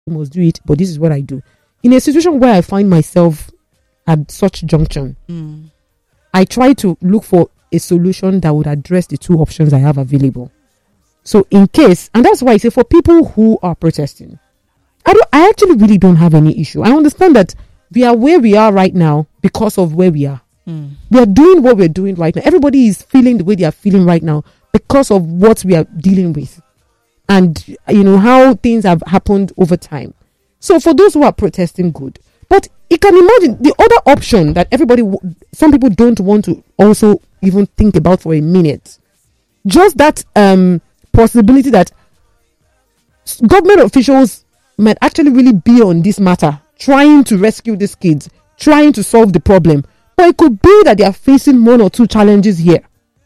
you must do it, but this is what I do. In a situation where I find myself at such junction, I try to look for a solution that would address the two options I have available. So in case, and that's why I say for people who are protesting, I actually really don't have any issue. I understand that we are where we are right now because of where we are. We are doing what we're doing right now. Everybody is feeling the way they are feeling right now because of what we are dealing with. And, how things have happened over time. So for those who are protesting, good. But you can imagine the other option that some people don't want to also even think about for a minute. Just that possibility that government officials might actually really be on this matter, trying to rescue these kids, trying to solve the problem. But it could be that they are facing one or two challenges here.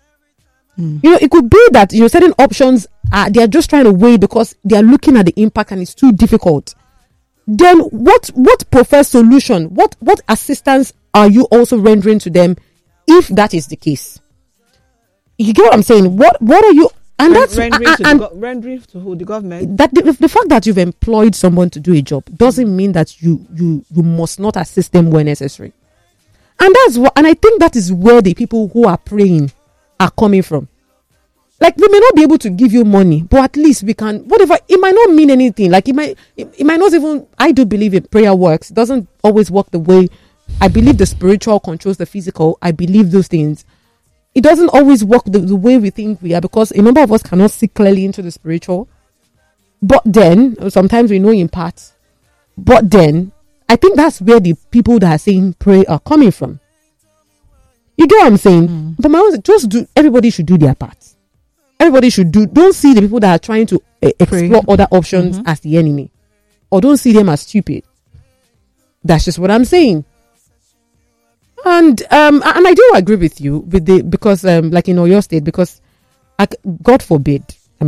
It could be that certain options they are just trying to weigh because they are looking at the impact and it's too difficult. Then what preferred solution? What assistance are you also rendering to them if that is the case? You get what I'm saying? What are you? And that's rendering to who? The government. That the fact that you've employed someone to do a job doesn't mean that you must not assist them where necessary. And I think that is where the people who are praying are coming from. Like, we may not be able to give you money, but at least we can, whatever. It might not mean anything. Like, it might not even, I do believe in prayer works. It doesn't always work the way, I believe the spiritual controls the physical. I believe those things. It doesn't always work the way we think we are, because a number of us cannot see clearly into the spiritual. But then, sometimes we know in part. But then, I think that's where the people that are saying pray are coming from. You get what I'm saying? But everybody should do their part. Everybody should don't see the people that are trying to explore other options as the enemy, or don't see them as stupid. That's just what I'm saying. And I do agree with you because like in Oyo State, because God forbid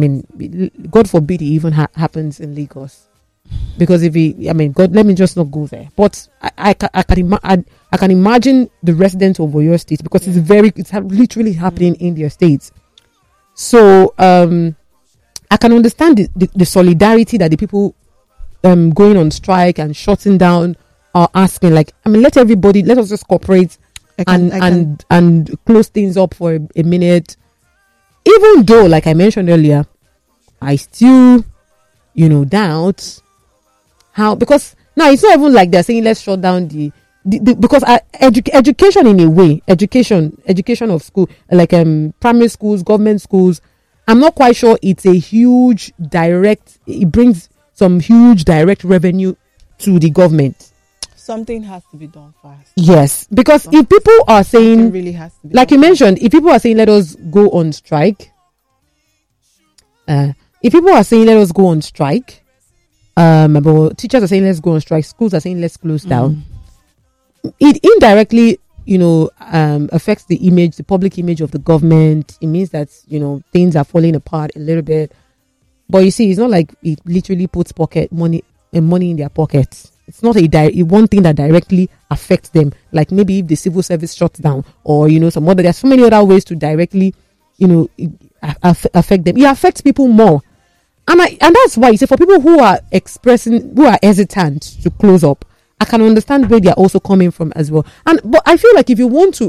it even happens in Lagos, because God, let me just not go there. But I can imagine the residents of Oyo State, because it's literally happening in their states. So I can understand the solidarity that the people going on strike and shutting down are asking. Like, let us just cooperate and close things up for a minute. Even though, like I mentioned earlier, I still, doubt how, because now it's not even like they're saying let's shut down because education in a way, education of school, like primary schools, government schools, I'm not quite sure it's it brings some huge direct revenue to the government. Something has to be done fast. Yes, because if people are saying, really has to be like you mentioned, if people are saying let us go on strike, but teachers are saying let's go on strike, schools are saying let's close down, it indirectly affects the public image of the government. It means that things are falling apart a little bit. But you see, it's not like it literally puts money in their pockets. It's not one thing that directly affects them. Like maybe if the civil service shuts down, or some other. There's so many other ways to directly affect them. It affects people more. And that's why you say, for people who are hesitant to close up, I can understand where they are also coming from as well. But I feel like if you want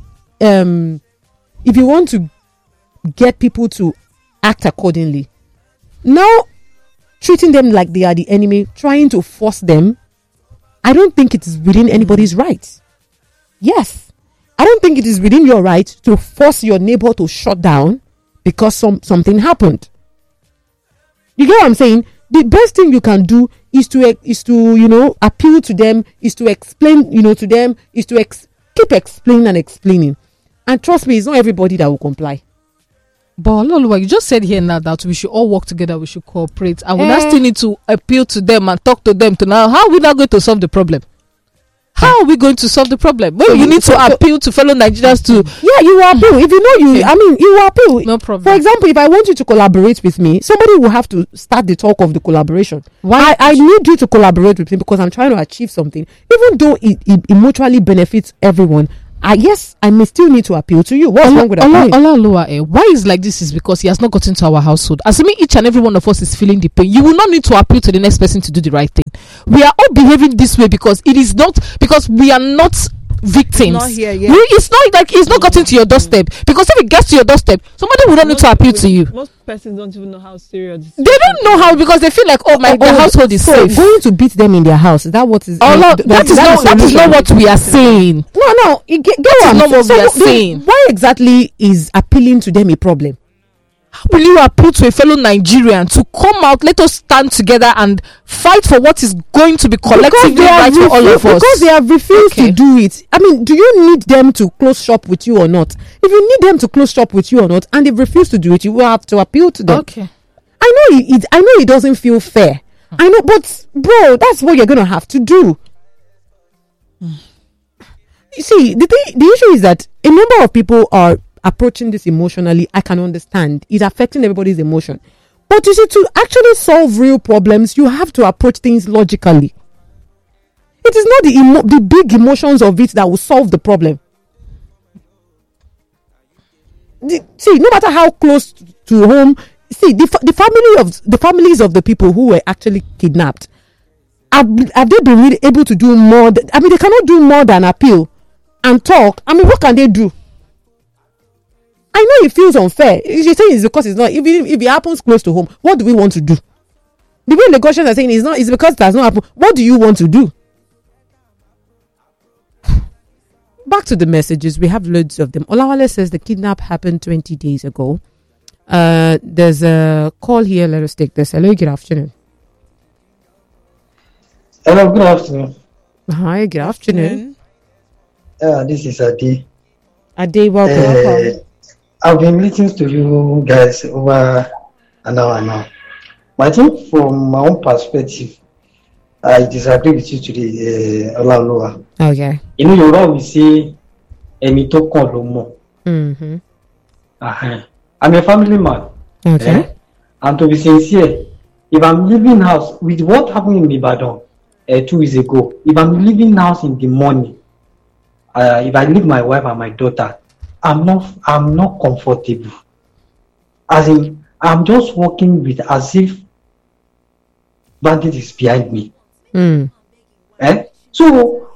to get people to act accordingly, now treating them like they are the enemy, trying to force them, I don't think it is within anybody's right. Yes, I don't think it is within your right to force your neighbor to shut down because something happened. You get what I'm saying? The best thing you can do is to appeal to them, is to explain to them, is to keep explaining and explaining. And trust me, it's not everybody that will comply. But Ololuwa, you just said here now that we should all work together, we should cooperate, and we still need to appeal to them and talk to them to know how are we not going to solve the problem. How are we going to solve the problem? Well, you need to appeal to fellow Nigerians to... Yeah, you will appeal. If you will appeal. No problem. For example, if I want you to collaborate with me, somebody will have to start the talk of the collaboration. Why? I need you to collaborate with me because I'm trying to achieve something. Even though it mutually benefits everyone, yes, I may still need to appeal to you. What's wrong with appealing? Olaoluwa, why is like this is because he has not gotten to our household. Assuming each and every one of us is feeling the pain, you will not need to appeal to the next person to do the right thing. We are all behaving this way because it is not, because we are not victims. Not here yet. It's not like it's not gotten to your doorstep, because if it gets to your doorstep, somebody will not need to appeal to you. Most persons don't even know how serious They don't know how, because they feel like, oh, my household is so safe. going to beat them in their house, is that what is That is not what we are saying. No, get what not what we are saying. Why exactly is appealing to them a problem? How will you appeal to a fellow Nigerian to come out? Let us stand together and fight for what is going to be collectively right for all of us. Because they have refused to do it. I mean, do you need them to close shop with you or not? If you need them to close shop with you or not, and they've refused to do it, you will have to appeal to them. Okay. I know it doesn't feel fair. I know, but bro, that's what you're gonna have to do. You see, the issue is that a number of people are approaching this emotionally. I can understand it's affecting everybody's emotion, but you see, to actually solve real problems, you have to approach things logically. It is not the big emotions of it that will solve the problem. See, no matter how close to home, see the families of the people who were actually kidnapped, have they been really able to do more? I mean, they cannot do more than appeal and talk. I mean, what can they do? I know it feels unfair. You're saying it's because it's not. If it happens close to home, what do we want to do? The way negotiations are saying it's because it does not happen. What do you want to do? Back to the messages. We have loads of them. Olawale says the kidnap happened 20 days ago. There's a call here. Let us take this. Hello, good afternoon. Hello, good afternoon. Hi, good afternoon. This is Ade. Ade, welcome. I've been listening to you guys over an hour now. But I think from my own perspective, I disagree with you today, Olaoluwa. Okay. You know, Yoruba will say, "Emi to kan lo mo." I'm a family man. Okay. And to be sincere, if I'm leaving house with what happened in Ibadan 2 weeks ago, if I'm leaving house in the morning, if I leave my wife and my daughter, I'm not comfortable. As in, I'm just walking with as if bandit is behind me. So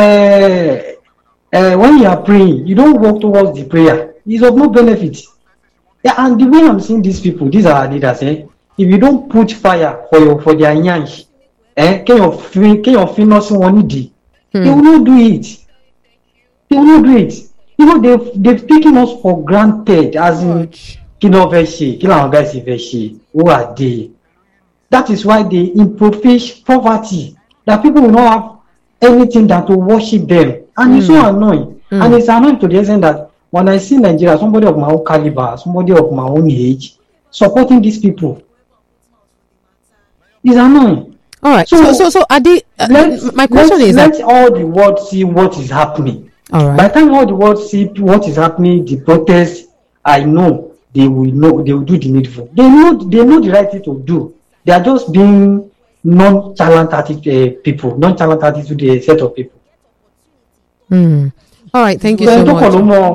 when you are praying, you don't walk towards the prayer. It's of no benefit. Yeah, and the way I'm seeing these people, these are leaders. If you don't put fire for their yansh, can you feel nothing on it? They will not do it. They will not do it. You know, they've taken us for granted as in who are they? That is why they impoverish poverty. That people will not have anything that will worship them. And it's so annoying. And it's annoying to the extent that when I see Nigeria, somebody of my own caliber, somebody of my own age, supporting these people, it's annoying. All right. So Adi, my question is let all the world see what is happening. All right. By the time all the world see what is happening, the protests, I know they will do the needful. They know the right thing to do. They are just being nonchalant attitude people, nonchalant attitude a set of people. All right, thank you so much.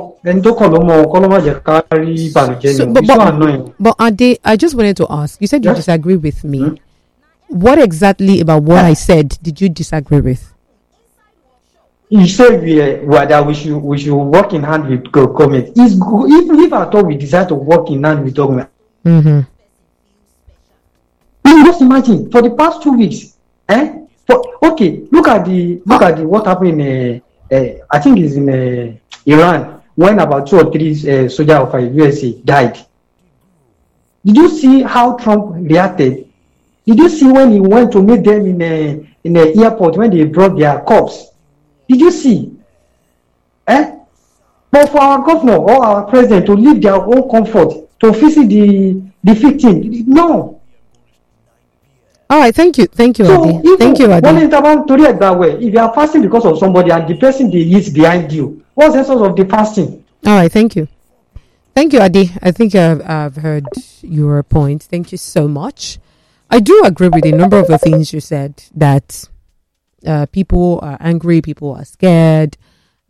But Ade, I just wanted to ask. You said you disagree with me. What exactly about what I said did you disagree with? You said that we should work in hand with government. If at all we decide to work in hand with government, just imagine for the past 2 weeks. Look at the what happened in I think it's in Iran when about 2 or 3 soldiers of USA died. Did you see how Trump reacted? Did you see when he went to meet them in the airport when they brought their corpse? Did you see? But for our governor or our president to leave their own comfort to visit the victim, no. All right, thank you, Adi. Thank you, Adi. If you are fasting because of somebody and the person they eat behind you, what's the essence of the fasting? All right, thank you, Adi. I think I've heard your point. Thank you so much. I do agree with a number of the things you said, that people are angry, people are scared,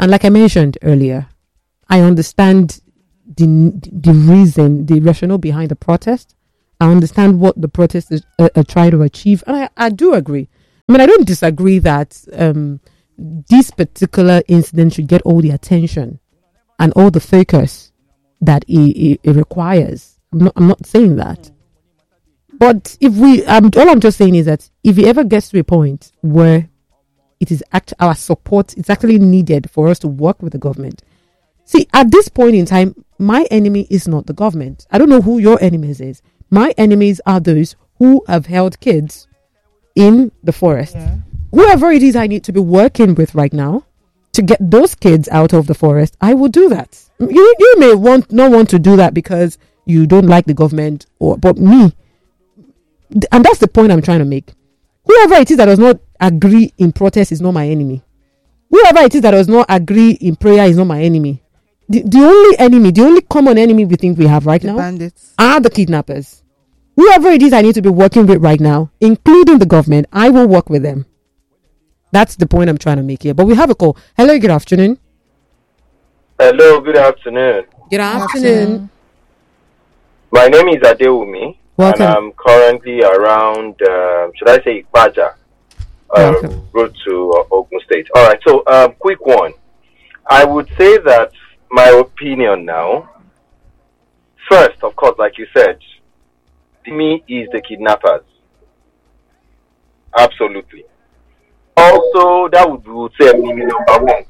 And like I mentioned earlier, I understand the reason, the rationale behind the protest. I understand what the protesters are trying to achieve, and I do agree. I mean, I don't disagree that this particular incident should get all the attention and all the focus that it requires. I'm not saying that, but if all I'm just saying is that if it ever gets to a point where it is our support, it's actually needed for us to work with the government. See, at this point in time, my enemy is not the government. I don't know who your enemies is. My enemies are those who have held kids in the forest. Yeah. Whoever it is I need to be working with right now to get those kids out of the forest, I will do that. You may not want to do that because you don't like the government, but me, and that's the point I'm trying to make. Whoever it is that does not agree in protest is not my enemy. Whoever it is that does not agree in prayer is not my enemy. The only common enemy we think we have right now bandits are the kidnappers. Whoever it is I need to be working with right now, including the government, I will work with them. That's the point I'm trying to make here. But we have a call. Hello, good afternoon. Hello, good afternoon. Good afternoon. My name is Adewumi. Welcome. And I'm currently around, should I say Ipaja, road to Ogun State. All right, so quick one. I would say that my opinion now, first, of course, like you said, me is the kidnappers. Absolutely. Also, that would say enemy number one.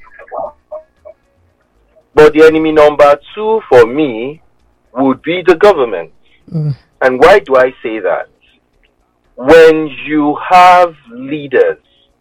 But the enemy number two for me would be the government. And why do I say that? When you have leaders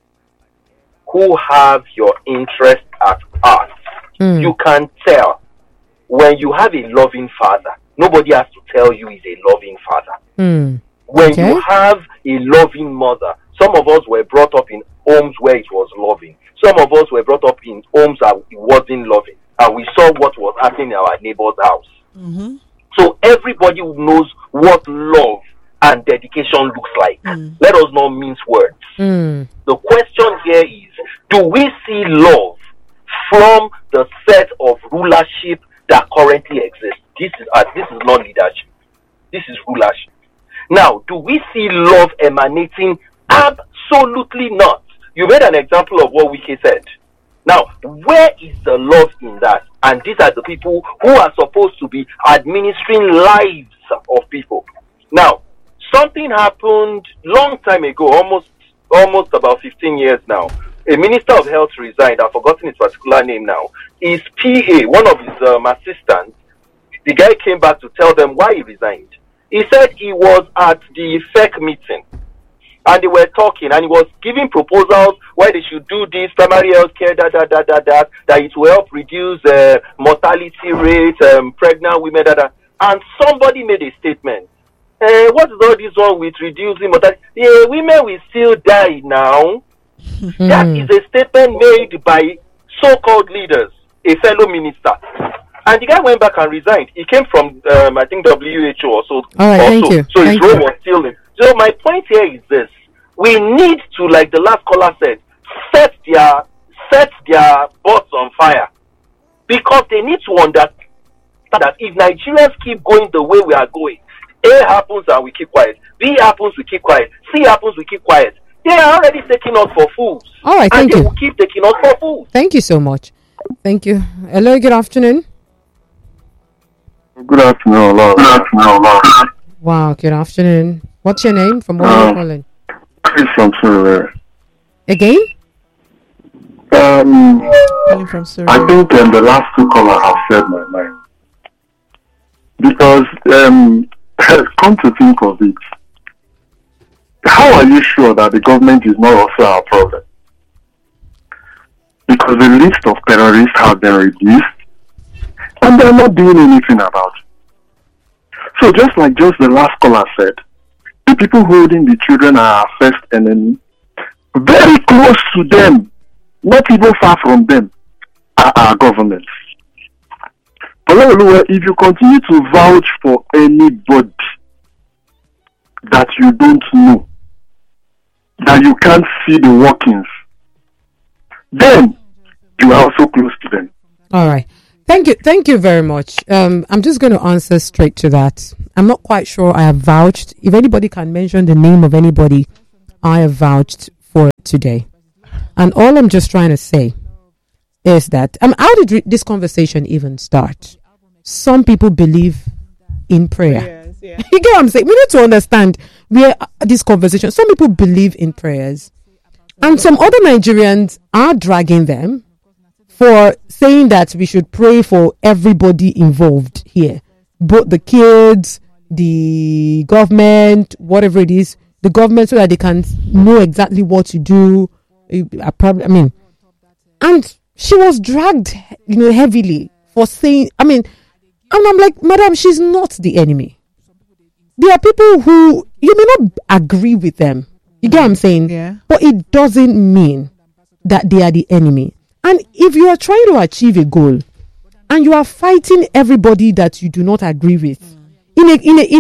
who have your interest at heart, you can tell. When you have a loving father, nobody has to tell you he's a loving father. When you have a loving mother, some of us were brought up in homes where it was loving. Some of us were brought up in homes that it wasn't loving. And we saw what was happening in our neighbor's house. Mm-hmm. So everybody knows what love and dedication looks like. Let us not mince words. The question here is, do we see love from the set of rulership that currently exists? This is not leadership. This is rulership. Now, do we see love emanating? Absolutely not. You made an example of what Wike said. Now, where is the love in that? And these are the people who are supposed to be administering lives of people. Now, something happened long time ago, almost about 15 years now. A minister of health resigned. I've forgotten his particular name now. His PA, one of his assistants, the guy came back to tell them why he resigned. He said he was at the FEC meeting. And they were talking, and he was giving proposals why they should do this, primary health care, that it will help reduce mortality rate, pregnant women, And somebody made a statement. What is all this one with reducing mortality? Women will still die now. That is a statement made by so-called leaders, a fellow minister. And the guy went back and resigned. He came from, I think, WHO or so. All right, thank you. So his role was still in. So my point here is this. We need to, like the last caller said, set their butts on fire. Because they need to understand that if Nigerians keep going the way we are going, A happens and we keep quiet. B happens, we keep quiet. C happens, we keep quiet. They are already taking us for fools. All right, thank you. And they will keep taking us for fools. Thank you so much. Thank you. Hello, good afternoon. Good afternoon, Lord. Wow, good afternoon. What's your name? From where are you calling? Chris from Surrey. Again? Calling from Surrey. I think the last two callers have said my mind. Because, come to think of it, how are you sure that the government is not also our problem? Because the list of terrorists have been reduced, and they're not doing anything about it. So just like the last caller said, the people holding the children are our first enemy. Very close to them, not even far from them, are our governments. But if you continue to vouch for anybody that you don't know, that you can't see the workings, then you are also close to them. All right. Thank you very much. I'm just going to answer straight to that. I'm not quite sure I have vouched. If anybody can mention the name of anybody I have vouched for today. And all I'm just trying to say is that, how did this conversation even start? Some people believe in prayer. Yes, yeah. You get what I'm saying? We need to understand where this conversation, some people believe in prayers. And some other Nigerians are dragging them for saying that we should pray for everybody involved here. Both the kids, the government, whatever it is, the government, so that they can know exactly what to do. And she was dragged, heavily for saying, and I'm like, madam, she's not the enemy. There are people who, you may not agree with them. You get what I'm saying? Yeah. But it doesn't mean that they are the enemy. And if you are trying to achieve a goal and you are fighting everybody that you do not agree with, you're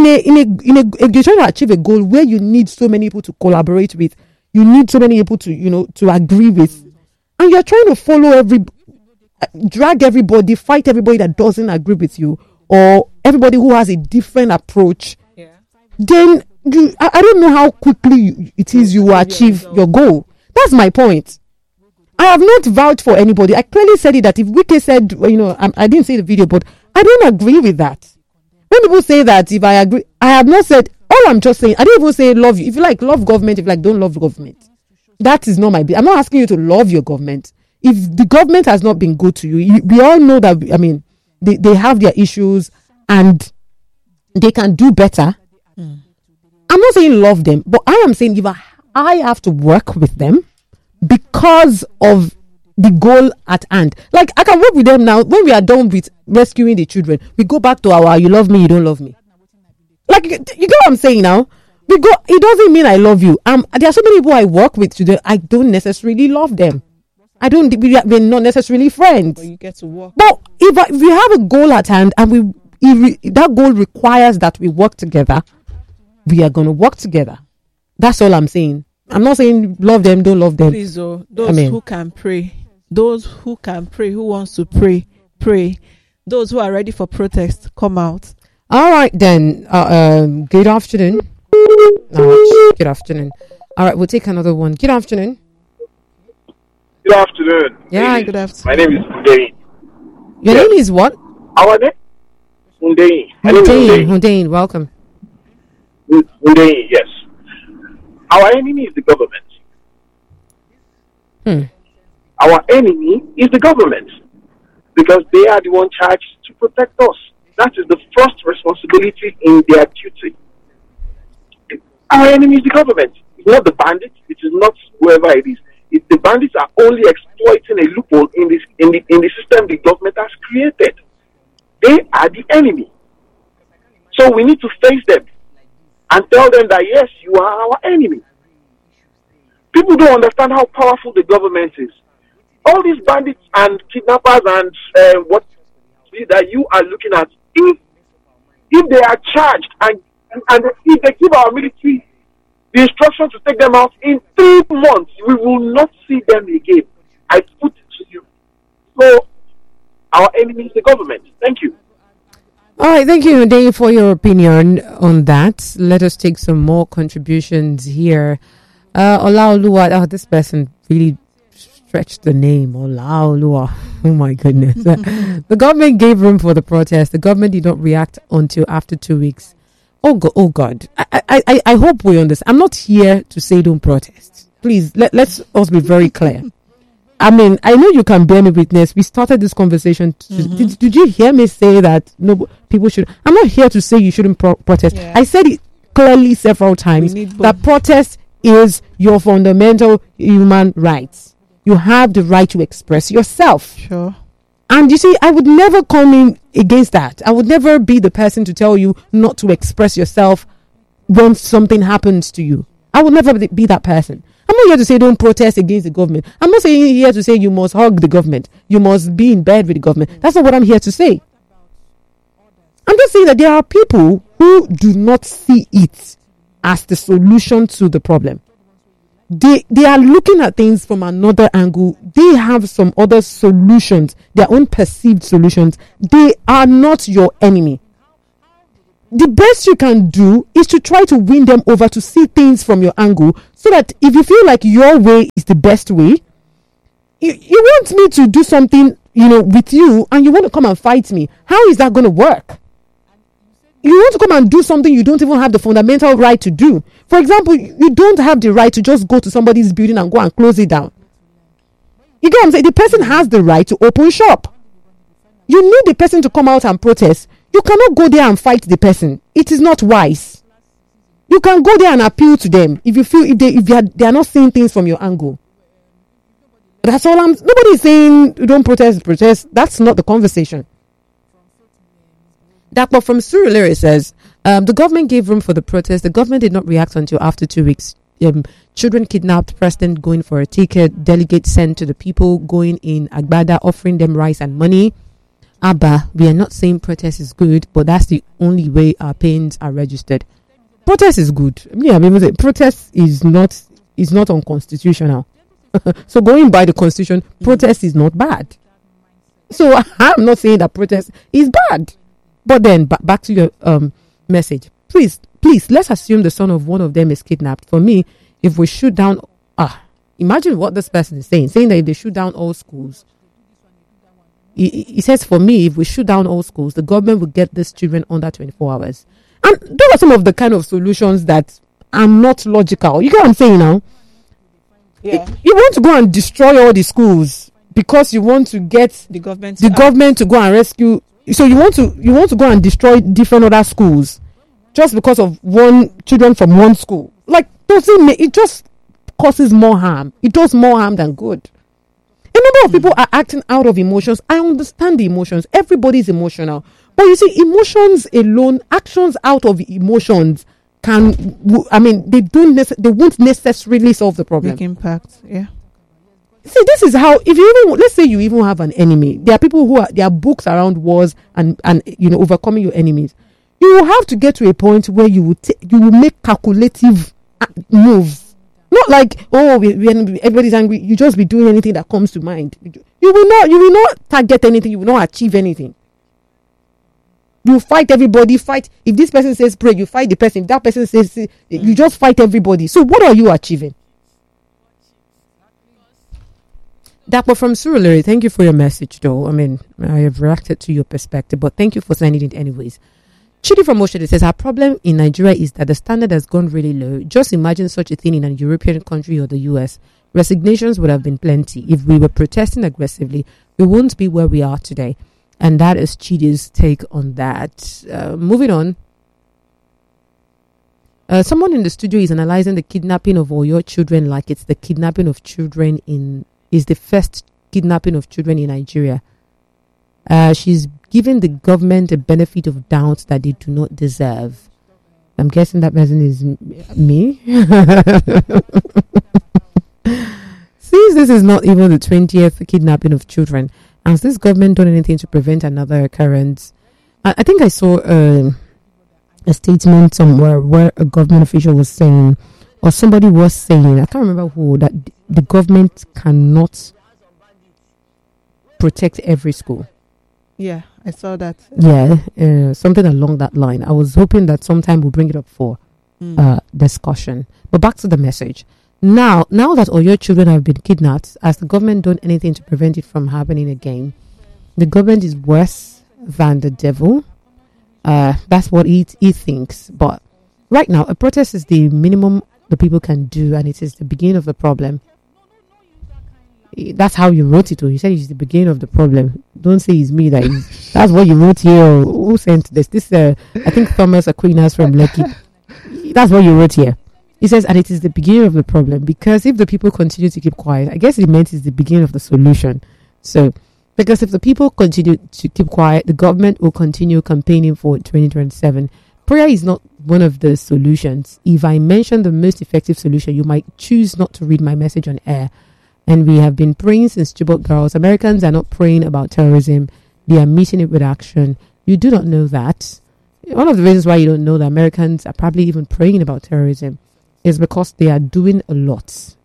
trying to achieve a goal where you need so many people to collaborate with, you need so many people to agree with, and you're trying to drag everybody, fight everybody that doesn't agree with you, or everybody who has a different approach, then I don't know how quickly it is you will achieve your goal. That's my point. I have not vouched for anybody. I clearly said it that if Wike said, I didn't say the video, but I don't agree with that. When people say that, if I agree, I have not said, all I'm just saying, I didn't even say love you. If you like, love government. If you like, don't love government. That is not my business. I'm not asking you to love your government. If the government has not been good to you, we all know that, they have their issues and they can do better. I'm not saying love them, but I am saying if I have to work with them because of the goal at hand. Like, I can work with them now. When we are done with rescuing the children, we go back to our you love me, you don't love me. Like, you get what I'm saying now? It doesn't mean I love you. There are so many people I work with today, I don't necessarily love them. We're not necessarily friends. But you get to work. But if we have a goal at hand and that goal requires that we work together, we are going to work together. That's all I'm saying. I'm not saying love them, don't love them. Please, those who can pray, who wants to pray. Those who are ready for protest, come out. All right, then. Good afternoon. Good afternoon. All right, we'll take another one. Good afternoon. Good afternoon. Yeah, Good afternoon. My name is Hundein. Your name is what? Our name? Hundein. My name is Hundein. Hundein, welcome. Hundein, yes. Our enemy is the government. Our enemy is the government because they are the one charged to protect us. That is the first responsibility in their duty. Our enemy is the government. It's not the bandits. It is not whoever it is. The bandits are only exploiting a loophole in the system the government has created. They are the enemy. So we need to face them and tell them that yes, you are our enemy. People don't understand how powerful the government is. All these bandits and kidnappers and what that you are looking at, if they are charged and if they give our military the instruction to take them out in 3 months, we will not see them again. I put it to you. So our enemy is the government. Thank you. All right, thank you, Dave, for your opinion on that. Let us take some more contributions here. Olaoluwa, this person really stretched the name. Olaoluwa. Oh my goodness. The government gave room for the protest. The government did not react until after 2 weeks. Oh God. I hope we understand. I'm not here to say don't protest. Please, let's us be very clear. I know you can bear me witness. We started this conversation. Did you hear me say that no people should? I'm not here to say you shouldn't protest. Yeah. I said it clearly several times that protest is your fundamental human rights. You have the right to express yourself. Sure. And you see, I would never come in against that. I would never be the person to tell you not to express yourself when something happens to you. I would never be that person. I'm not here to say don't protest against the government. I'm not saying here to say you must hug the government. You must be in bed with the government. That's not what I'm here to say. I'm just saying that there are people who do not see it as the solution to the problem. They are looking at things from another angle. They have some other solutions, their own perceived solutions. They are not your enemy. The best you can do is to try to win them over to see things from your angle, so that if you feel like your way is the best way, you want me to do something, with you, and you want to come and fight me. How is that going to work? You want to come and do something you don't even have the fundamental right to do. For example, you don't have the right to just go to somebody's building and go and close it down. You get what I'm saying? The person has the right to open shop. You need the person to come out and protest. You cannot go there and fight the person. It is not wise. You can go there and appeal to them if you feel they are not seeing things from your angle. That's all nobody is saying don't protest. That's not the conversation. Dakpo from Surulere says, the government gave room for the protest. The government did not react until after 2 weeks. Children kidnapped, president going for a ticket, delegates sent to the people going in Agbada, offering them rice and money. Abba, we are not saying protest is good, but that's the only way our pains are registered. Protest is good. Yeah, protest is not unconstitutional. So going by the constitution, protest is not bad. So I'm not saying that protest is bad. But then back to your message. Please, let's assume the son of one of them is kidnapped. For me, if we shoot down, imagine what this person is saying that if they shoot down all schools, he says, for me, if we shoot down all schools, the government will get these children under 24 hours. And those are some of the kind of solutions that are not logical. You get what I'm saying now? Yeah. You want to go and destroy all the schools because you want to get the government to go and rescue. So you want to go and destroy different other schools just because of children from one school. Like, it just causes more harm. It does more harm than good. A number of people are acting out of emotions. I understand the emotions. Everybody's emotional. But you see, emotions alone, actions out of emotions they won't necessarily solve the problem. Big impact, yeah. See, this is how, let's say you even have an enemy. There are people there are books around wars and overcoming your enemies. You will have to get to a point where you will make calculative moves. Not like, everybody's angry. You just be doing anything that comes to mind. You will not target anything. You will not achieve anything. You fight everybody. If this person says pray, you fight the person. If that person says, you just fight everybody. So what are you achieving? Dapo from Surulere, thank you for your message, though. I have reacted to your perspective, but thank you for sending it anyways. Chidi from Oshede says, our problem in Nigeria is that the standard has gone really low. Just imagine such a thing in a European country or the US. Resignations would have been plenty. If we were protesting aggressively, we wouldn't be where we are today. And that is Chidi's take on that. Moving on. Someone in the studio is analyzing the kidnapping of all your children like it's the kidnapping of children is the first kidnapping of children in Nigeria. She's giving the government a benefit of doubt that they do not deserve. I'm guessing that person is me. Since this is not even the 20th kidnapping of children, has this government done anything to prevent another occurrence? I think I saw a statement somewhere where a government official was saying, or somebody was saying, I can't remember who, that the government cannot protect every school. Yeah, I saw that. Yeah, something along that line. I was hoping that sometime we'll bring it up for discussion. But back to the message. Now that all your children have been kidnapped, has the government done anything to prevent it from happening again? The government is worse than the devil. That's what he thinks. But right now, a protest is the minimum the people can do, and it is the beginning of the problem. That's how you wrote it. Or you said it's the beginning of the problem. Don't say it's me. That's what you wrote here. Who sent this? I think Thomas Aquinas from Lekki. That's what you wrote here. He says, and it is the beginning of the problem, because if the people continue to keep quiet, I guess it meant it's the beginning of the solution. So, because if the people continue to keep quiet, the government will continue campaigning for 2027. Prayer is not one of the solutions. If I mention the most effective solution, you might choose not to read my message on air. And we have been praying since Chibok Girls. Americans are not praying about terrorism. They are meeting it with action. You do not know that. One of the reasons why you don't know that Americans are probably even praying about terrorism is because they are doing a lot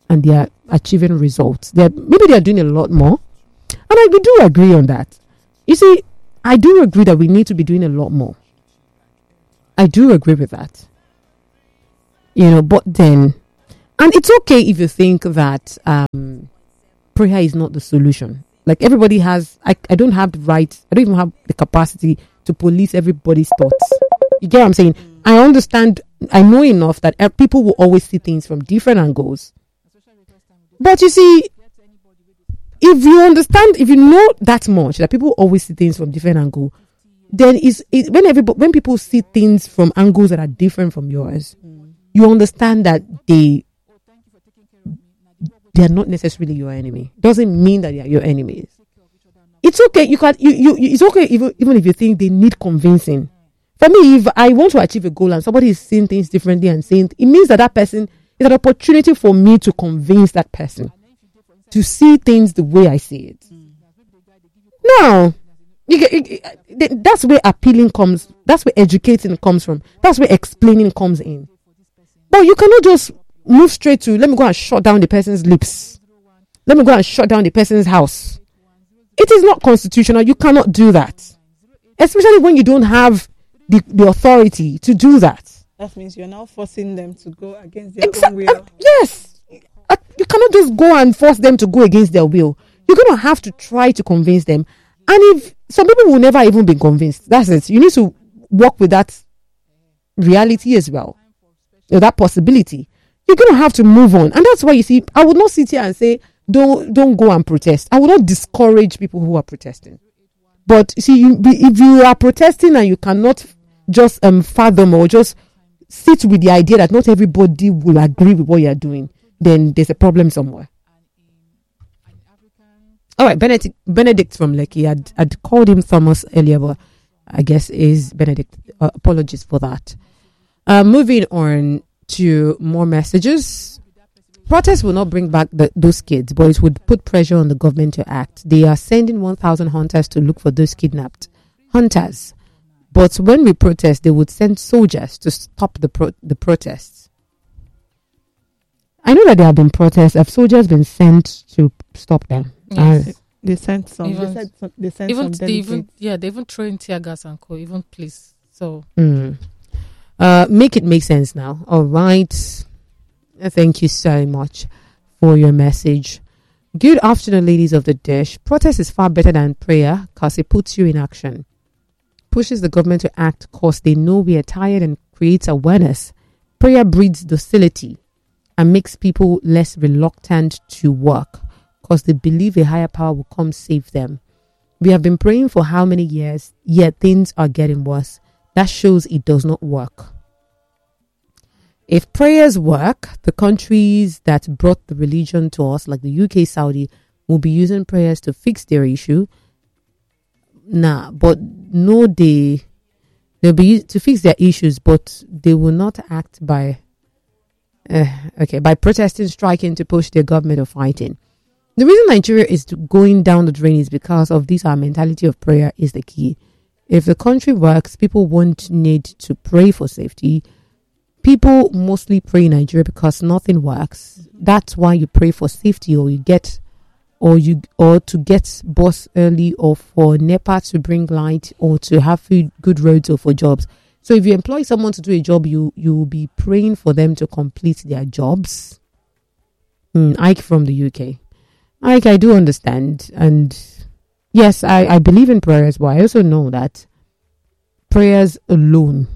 and they are achieving results. Maybe they are doing a lot more. And I do agree on that. You see, I do agree that we need to be doing a lot more. I do agree with that. But then, and it's okay if you think that prayer is not the solution. Like everybody has, I don't have the right, I don't even have the capacity to police everybody's thoughts. You get what I'm saying? I understand, I know enough that people will always see things from different angles. But you see, if you understand, if you know that much, that people always see things from different angles, then when people see things from angles that are different from yours, you understand that they are not necessarily your enemy. Doesn't mean that they are your enemies. It's okay. It's okay even if you think they need convincing. For me, if I want to achieve a goal and somebody is seeing things differently and saying, it means that person is an opportunity for me to convince that person to see things the way I see it. Now, that's where appealing comes. That's where educating comes from. That's where explaining comes in. But you cannot just move straight to, let me go and shut down the person's lips. Let me go and shut down the person's house. It is not constitutional. You cannot do that. Especially when you don't have the authority to do that. That means you're now forcing them to go against their own will. Yes. You cannot just go and force them to go against their will. You're going to have to try to convince them. And if some people will never even be convinced, that's it. You need to work with that reality as well. That possibility. You're going to have to move on. And that's why you see, I would not sit here and say, don't go and protest. I would not discourage people who are protesting. But you see, if you are protesting and you cannot just fathom or just sit with the idea that not everybody will agree with what you're doing, then there's a problem somewhere. All right, Benedict from Lekki. I'd called him Thomas earlier, but I guess is Benedict. Apologies for that. Moving on to more messages. Protests will not bring back those kids, but it would put pressure on the government to act. They are sending 1,000 hunters to look for those kidnapped. Hunters. But when we protest, they would send soldiers to stop the protests. I know that there have been protests. Have soldiers been sent to stop them? Yes. They sent some. They sent even some. They even throw in tear gas and co. Even police. So make it make sense now. All right. Thank you so much for your message. Good afternoon, ladies of the dish. Protest is far better than prayer because it puts you in action. Pushes the government to act because they know we are tired and creates awareness. Prayer breeds docility and makes people less reluctant to work because they believe a higher power will come save them. We have been praying for how many years, yet things are getting worse. That shows it does not work. If prayers work, the countries that brought the religion to us, like the UK, Saudi, will be using prayers to fix their issue. But no, they'll be to fix their issues, but they will not act by protesting, striking to push their government or fighting. The reason Nigeria is going down the drain is because of this. Our mentality of prayer is the key. If the country works, people won't need to pray for safety. People mostly pray in Nigeria because nothing works. That's why you pray for safety, or to get bus early, or for NEPA to bring light, or to have food, good roads, or for jobs. So if you employ someone to do a job, you will be praying for them to complete their jobs. Ike from the UK. Ike, I do understand, and yes, I believe in prayers, but I also know that prayers alone,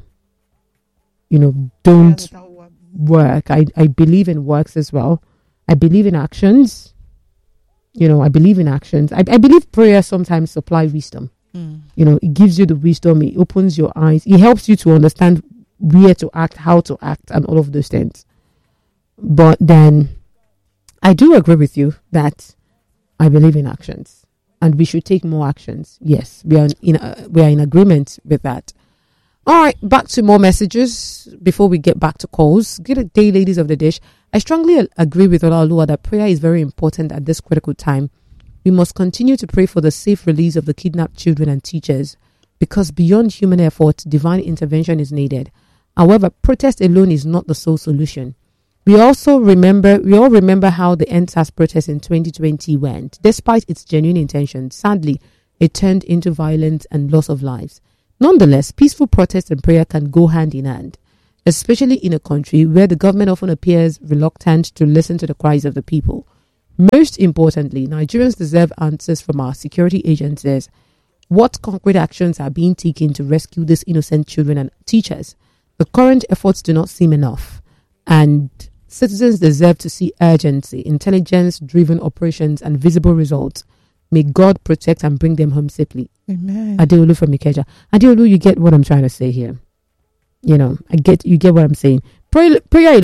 don't work. I believe in works as well. I believe in actions. I believe in actions. I believe prayer sometimes supply wisdom. It gives you the wisdom. It opens your eyes. It helps you to understand where to act, how to act, and all of those things. But then I do agree with you that I believe in actions, and we should take more actions. Yes, we are in agreement with that. All right, back to more messages before we get back to calls. Good day, ladies of the dish. I strongly agree with Olaoluwa that prayer is very important at this critical time. We must continue to pray for the safe release of the kidnapped children and teachers, because beyond human effort, divine intervention is needed. However, protest alone is not the sole solution. We all remember how the EndSARS protest in 2020 went. Despite its genuine intentions, sadly, it turned into violence and loss of lives. Nonetheless, peaceful protest and prayer can go hand in hand, especially in a country where the government often appears reluctant to listen to the cries of the people. Most importantly, Nigerians deserve answers from our security agencies. What concrete actions are being taken to rescue these innocent children and teachers? The current efforts do not seem enough, and citizens deserve to see urgency, intelligence-driven operations, and visible results. May God protect and bring them home safely. Amen. Adeolu from Ikeja. Adeolu, you get what I'm trying to say here. You get what I'm saying. Prayer